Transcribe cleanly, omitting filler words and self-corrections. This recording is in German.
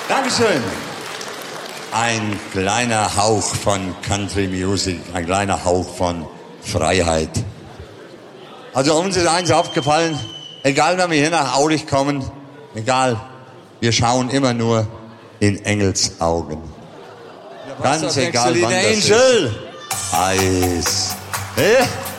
Dankeschön. Ein kleiner Hauch von Country Music, ein kleiner Hauch von Freiheit. Also uns ist eins aufgefallen, egal wenn wir hier nach Aulich kommen, egal, wir schauen immer nur in Engels Augen. Ja, ganz egal wann das ist. Eis.